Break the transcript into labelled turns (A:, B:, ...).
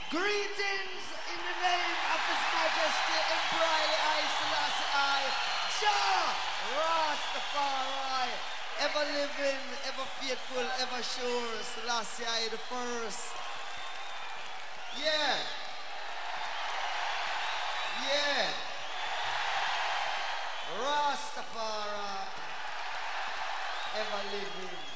A: Greetings in the name of His Majesty Emperor I Selassie I, Jah Rastafari, ever living, ever faithful, ever sure, Selassie I the first. Yeah. Yeah. Rastafari, ever living.